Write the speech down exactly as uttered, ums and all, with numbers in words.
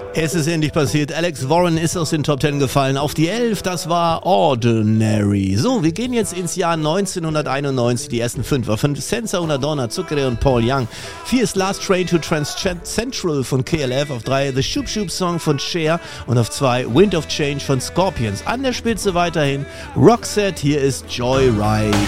Es ist endlich passiert. Alex Warren ist aus den Top Ten gefallen. Auf die elf, das war Ordinary. So, wir gehen jetzt ins Jahr neunzehnhunderteinundneunzig. Die ersten fünf war fünf Senza Una Donna, Zucchero und Paul Young. vier ist Last Train to Trans Central von K L F. Auf drei The Shoop Shoop Song von Cher. Und auf zwei Wind of Change von Scorpions. An der Spitze weiterhin Roxette. Hier ist Joyride.